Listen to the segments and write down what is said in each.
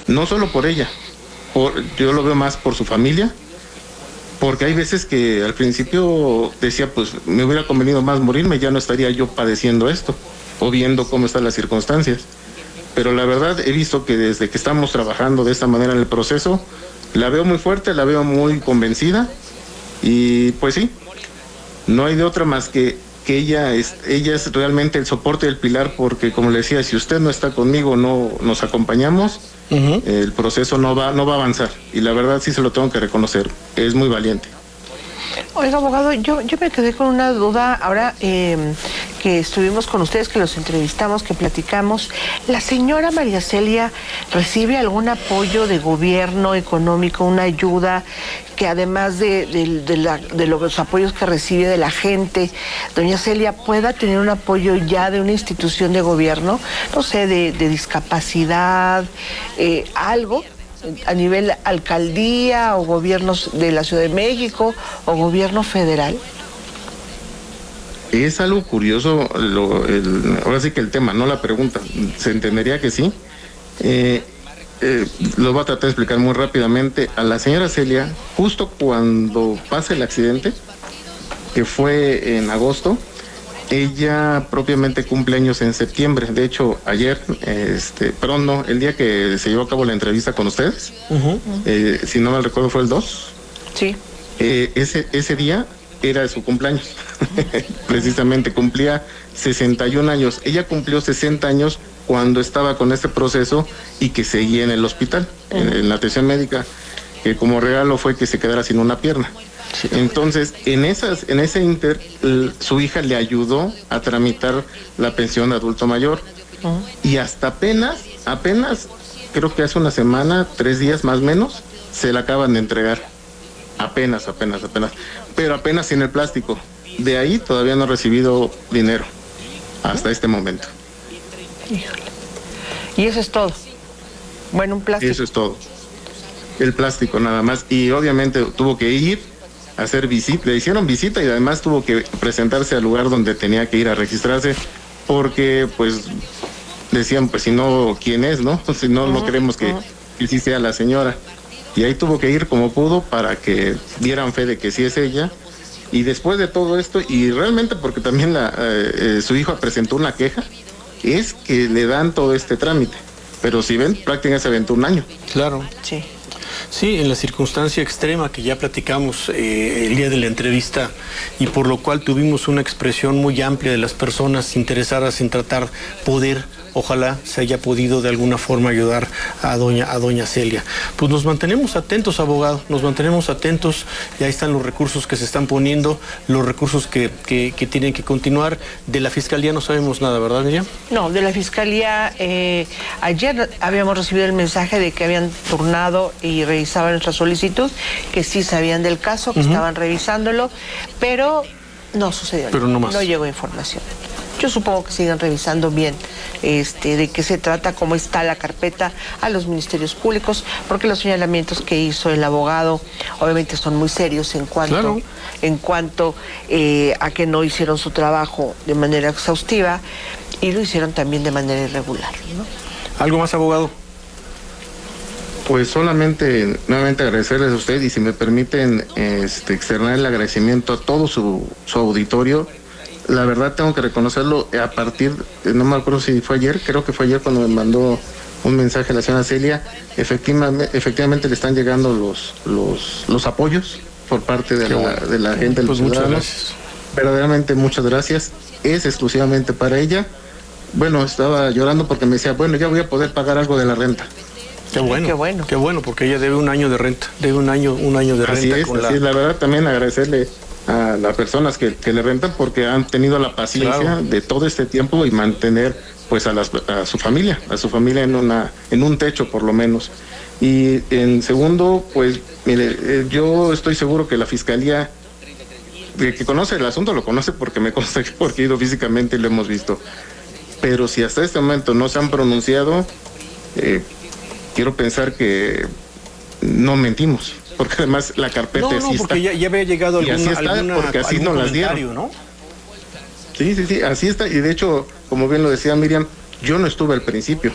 no solo por ella, yo lo veo más por su familia, porque hay veces que al principio decía, pues me hubiera convenido más morirme, ya no estaría yo padeciendo esto, o viendo cómo están las circunstancias. Pero la verdad he visto que desde que estamos trabajando de esta manera en el proceso, la veo muy fuerte, la veo muy convencida, y pues sí, no hay de otra más que ella es realmente el soporte del pilar, porque como le decía, si usted no está conmigo, no nos acompañamos, el proceso no va a avanzar, y la verdad sí se lo tengo que reconocer, es muy valiente. Oiga, abogado, yo me quedé con una duda ahora que estuvimos con ustedes, que los entrevistamos, que platicamos. ¿La señora María Celia recibe algún apoyo de gobierno económico, una ayuda que además de los apoyos que recibe de la gente, doña Celia pueda tener un apoyo ya de una institución de gobierno, no sé, de discapacidad, algo? A nivel alcaldía o gobiernos de la Ciudad de México o gobierno federal? Es algo curioso, ahora sí que el tema, no la pregunta, se entendería que sí. Lo voy a tratar de explicar muy rápidamente. A la señora Celia, justo cuando pasa el accidente, que fue en agosto, ella propiamente cumple años en septiembre. De hecho, ayer, el día que se llevó a cabo la entrevista con ustedes, si no mal recuerdo fue el 2. Sí. Ese día era su cumpleaños. Precisamente cumplía 61 años. Ella cumplió 60 años cuando estaba con este proceso y que seguía en el hospital, en la atención médica, que como regalo fue que se quedara sin una pierna. Sí. Entonces, en ese inter, su hija le ayudó a tramitar la pensión de adulto mayor. Y hasta apenas, creo que hace una semana, 3 días más o menos, se la acaban de entregar. Apenas. Pero apenas sin el plástico. De ahí todavía no ha recibido dinero hasta este momento. Híjole. Y eso es todo. Bueno, un plástico. Eso es todo. El plástico nada más. Y obviamente tuvo que ir a hacer visita, le hicieron visita y además tuvo que presentarse al lugar donde tenía que ir a registrarse, porque pues decían, pues si no, ¿quién es, no? Si no, no queremos que sí sea la señora. Y ahí tuvo que ir como pudo para que dieran fe de que sí es ella. Y después de todo esto, y realmente porque también su hijo presentó una queja, es que le dan todo este trámite. Pero si ven, prácticamente se aventó un año. Claro. Sí. Sí, en la circunstancia extrema que ya platicamos el día de la entrevista y por lo cual tuvimos una expresión muy amplia de las personas interesadas en tratar poder, ojalá se haya podido de alguna forma ayudar a doña Celia. Pues nos mantenemos atentos, abogado, nos mantenemos atentos, y ahí están los recursos que se están poniendo, los recursos que tienen que continuar. De la Fiscalía no sabemos nada, ¿verdad, Miriam? No, de la Fiscalía, ayer habíamos recibido el mensaje de que habían turnado y revisaban nuestra solicitud, que sí sabían del caso, que estaban revisándolo, pero no sucedió. Pero no más. No llegó información. Yo supongo que sigan revisando bien de qué se trata, cómo está la carpeta a los ministerios públicos, porque los señalamientos que hizo el abogado obviamente son muy serios en cuanto a que no hicieron su trabajo de manera exhaustiva y lo hicieron también de manera irregular, ¿no? ¿Algo más, abogado? Pues solamente nuevamente agradecerles a usted, y si me permiten externar el agradecimiento a todo su auditorio. La verdad tengo que reconocerlo a partir, no me acuerdo si fue ayer, creo que fue ayer cuando me mandó un mensaje a la señora Celia. Efectivamente le están llegando los apoyos por parte de la gente, de los ciudadanos. Muchas gracias. Verdaderamente muchas gracias. Es exclusivamente para ella. Bueno, estaba llorando porque me decía, bueno, ya voy a poder pagar algo de la renta. Qué bueno, porque ella debe un año de renta, Así es, la verdad también agradecerle a las personas que le rentan, porque han tenido la paciencia de todo este tiempo y mantener pues a su familia en un techo por lo menos. Y en segundo, pues mire, yo estoy seguro que la Fiscalía, que conoce el asunto, lo conoce porque me consta, porque he ido físicamente y lo hemos visto. Pero si hasta este momento no se han pronunciado, quiero pensar que no mentimos, porque además la carpeta porque está. Ya había llegado porque así nos las dieron, ¿no? Sí, así está. Y de hecho, como bien lo decía Miriam, yo no estuve al principio.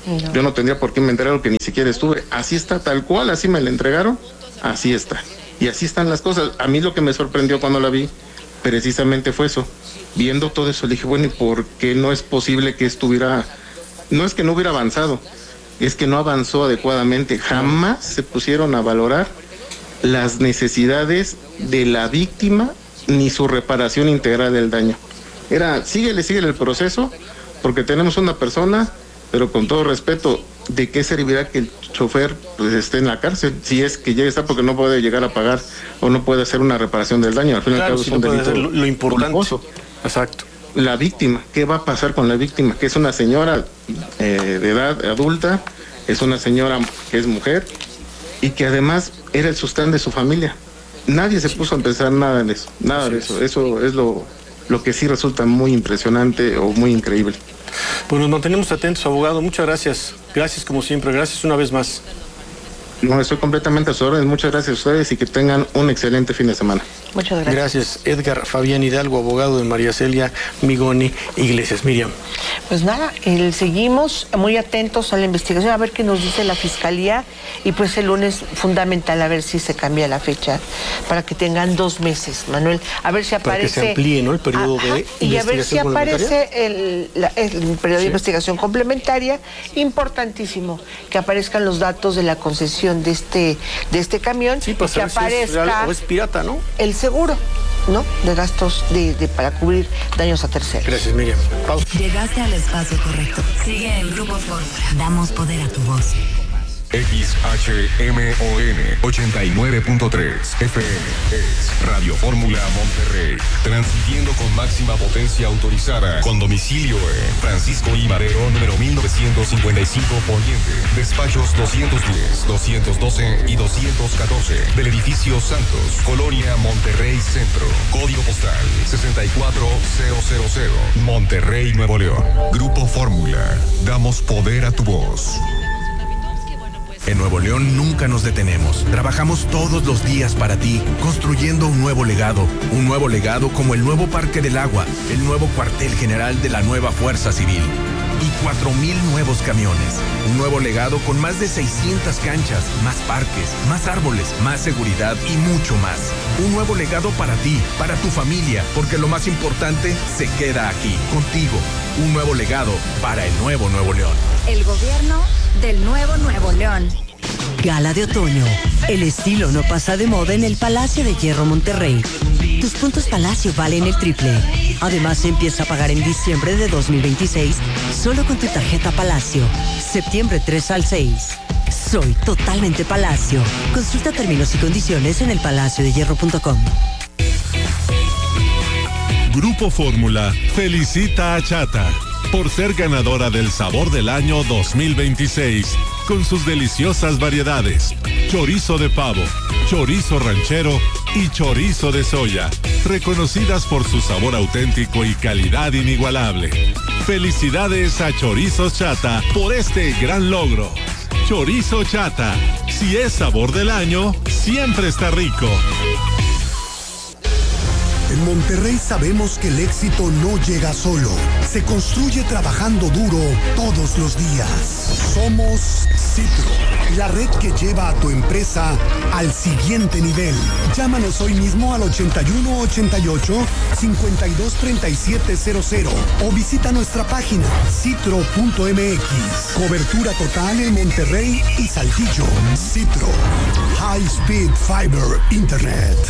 No. Yo no tendría por qué me enterar que ni siquiera estuve. Así está, tal cual, así me la entregaron, así está. Y así están las cosas. A mí lo que me sorprendió cuando la vi, precisamente fue eso. Viendo todo eso, le dije, bueno, ¿y por qué no es posible que estuviera... No es que no hubiera avanzado, es que no avanzó adecuadamente. Jamás se pusieron a valorar las necesidades de la víctima ni su reparación integral del daño. Era, síguele el proceso, porque tenemos una persona, pero con todo respeto, ¿de qué servirá que el chofer pues esté en la cárcel? Si es que llega a estar porque no puede llegar a pagar o no puede hacer una reparación del daño. Al fin y al cabo es un delito lo importante. culposo. Exacto. La víctima, ¿qué va a pasar con la víctima? Que es una señora de edad adulta, es una señora que es mujer y que además era el sustento de su familia. Nadie se puso a pensar nada en eso, nada de eso. Eso es lo que sí resulta muy impresionante o muy increíble. Pues nos mantenemos atentos, abogado. Muchas gracias. Gracias como siempre. Gracias una vez más. No, estoy completamente a sus órdenes. Muchas gracias a ustedes y que tengan un excelente fin de semana. Muchas gracias. Gracias, Edgar Fabián Hidalgo, abogado de María Celia Migoni Iglesias. Miriam. Pues nada, seguimos muy atentos a la investigación, a ver qué nos dice la Fiscalía, y pues el lunes fundamental a ver si se cambia la fecha para que tengan 2 meses, Manuel, a ver si aparece... Para que se amplíe, ¿no?, el periodo de y a ver si aparece el periodo de Sí. investigación complementaria. Importantísimo que aparezcan los datos de la concesión de este camión, Sí, y para que saber si es aparezca real o es pirata, ¿no? el seguro, ¿no?, de gastos para cubrir daños a terceros. Gracias, Miriam. Pausa. Llegaste al espacio correcto. Sigue el Grupo Fórmula. Damos poder a tu voz. XHMON 89.3 FM es Radio Fórmula Monterrey, transmitiendo con máxima potencia autorizada, con domicilio en Francisco I. Madero, número 1955 Poniente, despachos 210, 212 y 214 del edificio Santos, Colonia Monterrey Centro, código postal 64000, Monterrey, Nuevo León. Grupo Fórmula, damos poder a tu voz. En Nuevo León nunca nos detenemos. Trabajamos todos los días para ti, construyendo un nuevo legado como el nuevo Parque del Agua, el nuevo cuartel general de la nueva Fuerza Civil y 4,000 nuevos camiones. Un nuevo legado con más de 600 canchas, más parques, más árboles, más seguridad y mucho más. Un nuevo legado para ti, para tu familia, porque lo más importante se queda aquí, contigo. Un nuevo legado para el nuevo Nuevo León. El gobierno del nuevo Nuevo León. Gala de otoño. El estilo no pasa de moda en el Palacio de Hierro Monterrey. Tus puntos Palacio valen el triple. Además, empieza a pagar en diciembre de 2026 solo con tu tarjeta Palacio. Septiembre 3 al 6. Soy totalmente Palacio. Consulta términos y condiciones en elpalaciodehierro.com. Grupo Fórmula felicita a Chata por ser ganadora del Sabor del Año 2026 con sus deliciosas variedades: chorizo de pavo, chorizo ranchero y chorizo de soya, reconocidas por su sabor auténtico y calidad inigualable. Felicidades a Chorizos Chata por este gran logro. Chorizo Chata, si es sabor del año, siempre está rico. En Monterrey sabemos que el éxito no llega solo, se construye trabajando duro todos los días. Somos Citro, la red que lleva a tu empresa al siguiente nivel. Llámanos hoy mismo al 8188-523700 o visita nuestra página citro.mx. Cobertura total en Monterrey y Saltillo. Citro, High Speed Fiber Internet.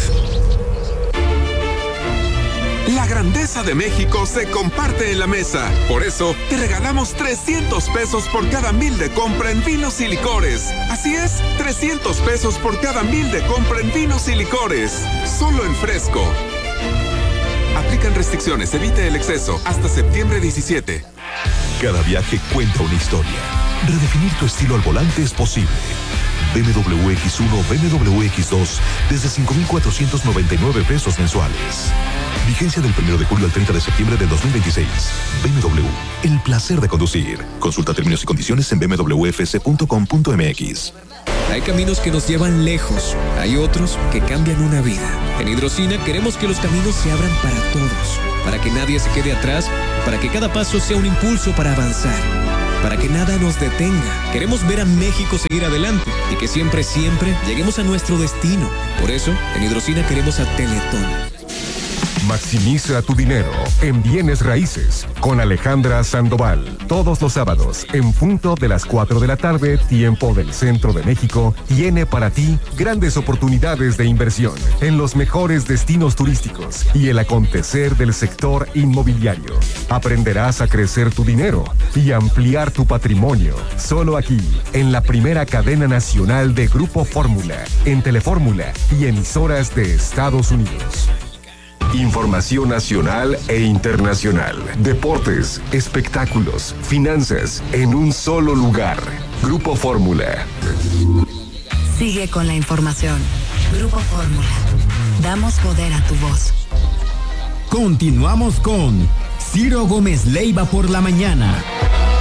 La grandeza de México se comparte en la mesa. Por eso, te regalamos 300 pesos por cada 1,000 de compra en vinos y licores. Así es, 300 pesos por cada 1,000 de compra en vinos y licores. Solo en Fresco. Aplican restricciones, evite el exceso. Hasta septiembre 17. Cada viaje cuenta una historia. Redefinir tu estilo al volante es posible. BMW X1, BMW X2, desde 5,499 pesos mensuales. Vigencia del 1 de julio al 30 de septiembre del 2026. BMW, el placer de conducir. Consulta términos y condiciones en bmwfc.com.mx. Hay caminos que nos llevan lejos, hay otros que cambian una vida. En Hidrocina queremos que los caminos se abran para todos, para que nadie se quede atrás, para que cada paso sea un impulso para avanzar. para que nada nos detenga. Queremos ver a México seguir adelante y que siempre, siempre lleguemos a nuestro destino. Por eso, en Hidrocina queremos a Teletón. Maximiza tu dinero en bienes raíces con Alejandra Sandoval. Todos los sábados, en punto de las 4 de la tarde, tiempo del Centro de México, tiene para ti grandes oportunidades de inversión en los mejores destinos turísticos y el acontecer del sector inmobiliario. Aprenderás a crecer tu dinero y ampliar tu patrimonio. Solo aquí, en la primera cadena nacional de Grupo Fórmula, en Telefórmula y emisoras de Estados Unidos. Información nacional e internacional, deportes, espectáculos, finanzas, en un solo lugar. Grupo Fórmula. Sigue con la información. Grupo Fórmula. Damos poder a tu voz. Continuamos con Ciro Gómez Leiva por la mañana.